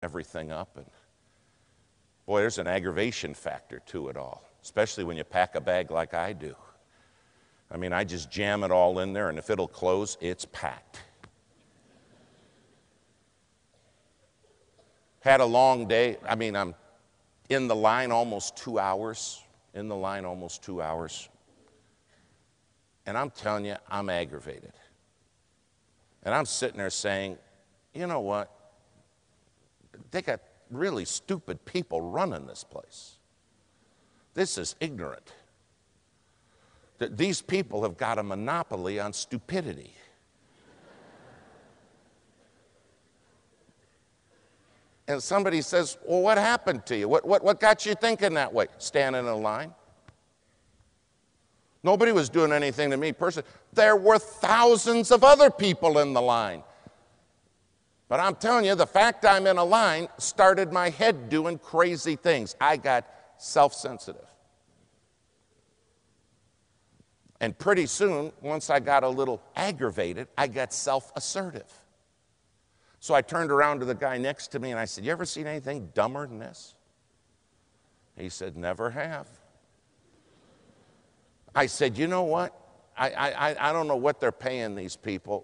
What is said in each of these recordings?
everything up. And boy, there's an aggravation factor to it all, especially when you pack a bag like I do. I mean, I just jam it all in there, and if it'll close, it's packed. Had a long day. I mean, I'm in the line almost 2 hours. And I'm telling you, I'm aggravated. And I'm sitting there saying, you know what? They got really stupid people running this place. This is ignorant. These people have got a monopoly on stupidity. And somebody says, well, what happened to you? What got you thinking that way? Standing in a line. Nobody was doing anything to me personally. There were thousands of other people in the line. But I'm telling you, the fact I'm in a line started my head doing crazy things. I got self-sensitive. And pretty soon, once I got a little aggravated, I got self-assertive. So I turned around to the guy next to me and I said, you ever seen anything dumber than this? He said, never have. I said, you know what? I don't know what they're paying these people,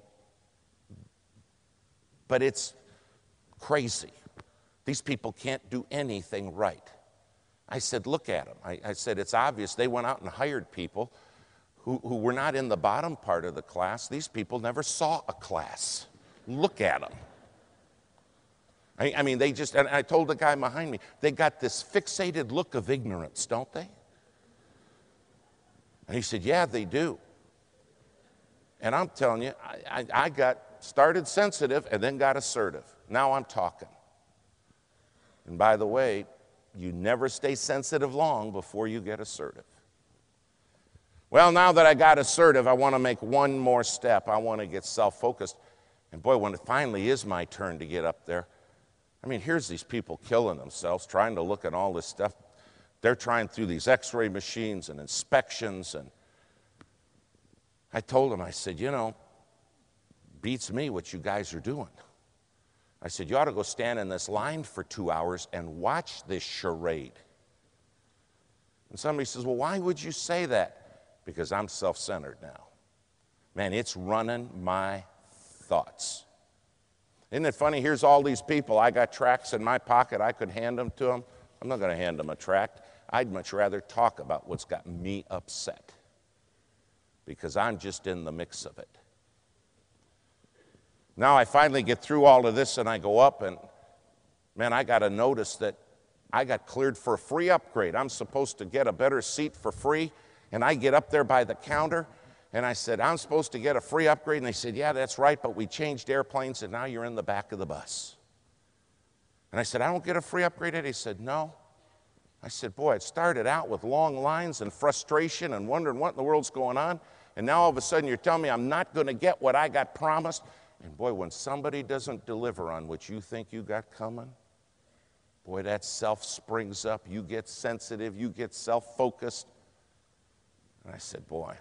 but it's crazy. These people can't do anything right. I said, look at them. I said, it's obvious they went out and hired people who were not in the bottom part of the class. These people never saw a class. Look at them. I mean, they just, and I told the guy behind me, they got this fixated look of ignorance, don't they? And he said, yeah, they do. And I'm telling you, I got started sensitive and then got assertive. Now I'm talking. And by the way, you never stay sensitive long before you get assertive. Well, now that I got assertive, I want to make one more step. I want to get self-focused. And boy, when it finally is my turn to get up there, I mean, here's these people killing themselves, trying to look at all this stuff. They're trying through these x-ray machines and inspections. And I told them, I said, you know, beats me what you guys are doing. I said, you ought to go stand in this line for 2 hours and watch this charade. And somebody says, well, why would you say that? Because I'm self-centered now. Man, it's running my thoughts. Isn't it funny? Here's all these people. I got tracts in my pocket. I could hand them to them. I'm not going to hand them a tract. I'd much rather talk about what's got me upset because I'm just in the mix of it. Now I finally get through all of this and I go up and, man, I got to notice that I got cleared for a free upgrade. I'm supposed to get a better seat for free. And I get up there by the counter, and I said, I'm supposed to get a free upgrade. And they said, yeah, that's right, but we changed airplanes, and now you're in the back of the bus. And I said, I don't get a free upgrade? And he said, no. I said, boy, it started out with long lines and frustration and wondering what in the world's going on. And now all of a sudden you're telling me I'm not going to get what I got promised. And boy, when somebody doesn't deliver on what you think you got coming, boy, that self springs up. You get sensitive. You get self-focused. And I said, boy,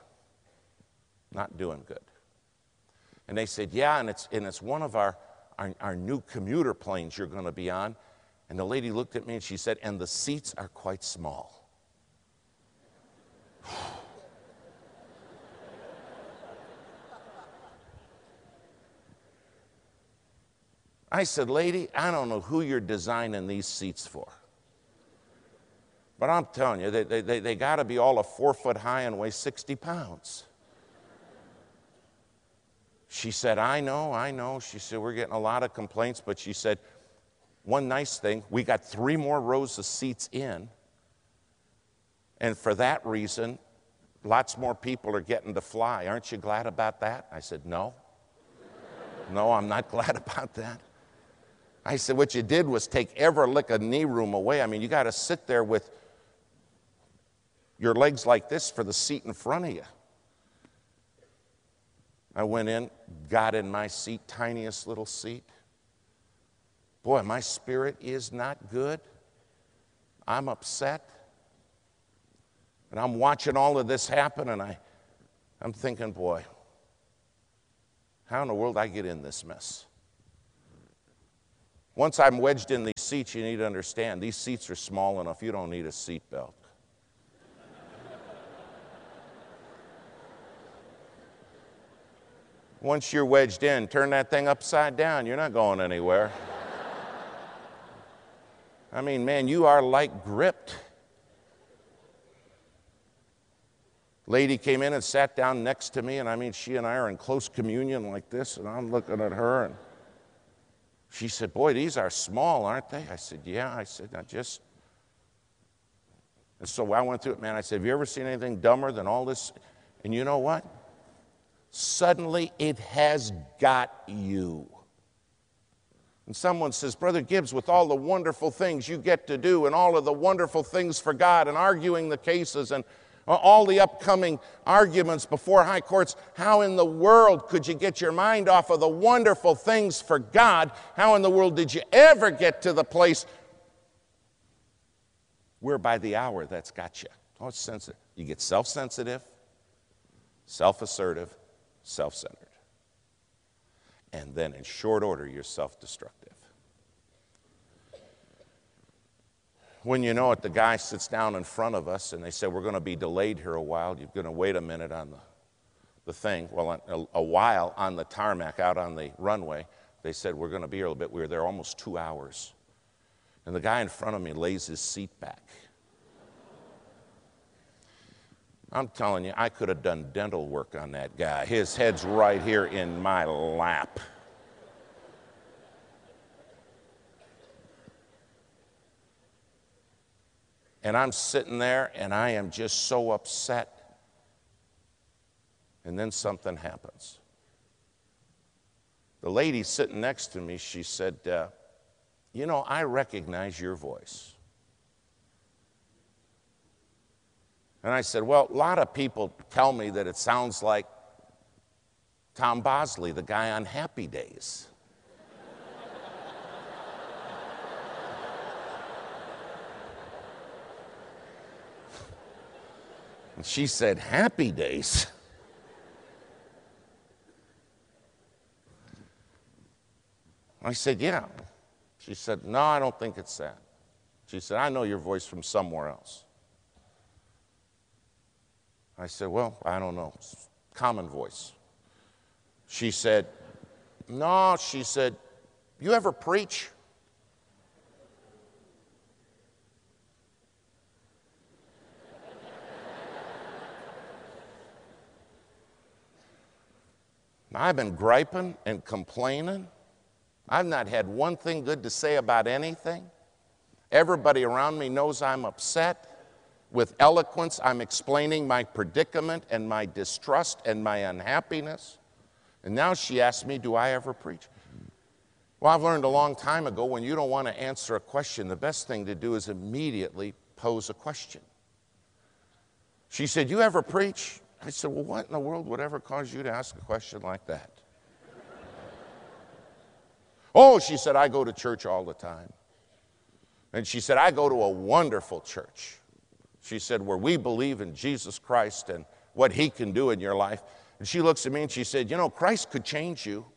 not doing good. And they said, yeah, and it's one of our new commuter planes you're going to be on. And the lady looked at me and she said, and the seats are quite small. I said, lady, I don't know who you're designing these seats for. But I'm telling you, they got to be all 4 foot high and weigh 60 pounds. She said, I know. She said, we're getting a lot of complaints, but she said, one nice thing, we got 3 more rows of seats in, and for that reason, lots more people are getting to fly. Aren't you glad about that? I said, no. No, I'm not glad about that. I said, what you did was take every lick of knee room away. I mean, you got to sit there with your legs like this for the seat in front of you. I went in, got in my seat, tiniest little seat. Boy, my spirit is not good. I'm upset. And I'm watching all of this happen, and I'm thinking, boy, how in the world did I get in this mess? Once I'm wedged in these seats, you need to understand, these seats are small enough, you don't need a seat belt. Once you're wedged in, turn that thing upside down, you're not going anywhere. I mean, man, you are like gripped. Lady came in and sat down next to me, and I mean, she and I are in close communion like this, and I'm looking at her, and she said, boy, these are small, aren't they? I said, yeah. I said, and so I went through it, man. I said, have you ever seen anything dumber than all this? And you know what? Suddenly it has got you. And someone says, Brother Gibbs, with all the wonderful things you get to do and all of the wonderful things for God and arguing the cases and all the upcoming arguments before high courts, how in the world could you get your mind off of the wonderful things for God? How in the world did you ever get to the place where by the hour that's got you? Oh, it's sensitive. You get self-sensitive, self-assertive, self-centered. And then in short order, you're self-destructive. When you know it, the guy sits down in front of us and they say, we're going to be delayed here a while. You're going to wait a minute on the thing. Well, a while on the tarmac out on the runway. They said, we're going to be here a little bit. We were there almost 2 hours. And the guy in front of me lays his seat back. I'm telling you, I could have done dental work on that guy. His head's right here in my lap. And I'm sitting there, and I am just so upset. And then something happens. The lady sitting next to me, she said, you know, I recognize your voice. And I said, well, a lot of people tell me that it sounds like Tom Bosley, the guy on Happy Days. And she said, Happy Days? I said, yeah. She said, no, I don't think it's that. She said, I know your voice from somewhere else. I said, well, I don't know. It's common voice. She said, no, she said, you ever preach? I've been griping and complaining. I've not had one thing good to say about anything. Everybody around me knows I'm upset. With eloquence, I'm explaining my predicament and my distrust and my unhappiness. And now she asked me, do I ever preach? Well, I've learned a long time ago, when you don't want to answer a question, the best thing to do is immediately pose a question. She said, you ever preach? I said, well, what in the world would ever cause you to ask a question like that? Oh, she said, I go to church all the time. And she said, I go to a wonderful church. She said, where we believe in Jesus Christ and what he can do in your life. And she looks at me and she said, you know, Christ could change you.